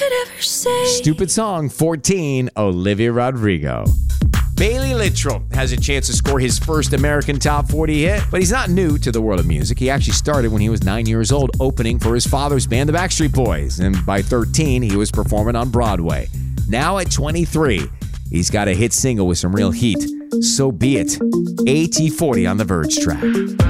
could ever say. Stupid song, 14, Olivia Rodrigo. Bailey Littrell has a chance to score his first American Top 40 hit, but he's not new to the world of music. He actually started when he was 9 years old, opening for his father's band, the Backstreet Boys, and by 13, he was performing on Broadway. Now at 23, he's got a hit single with some real heat, So Be It, AT40 on the Verge track.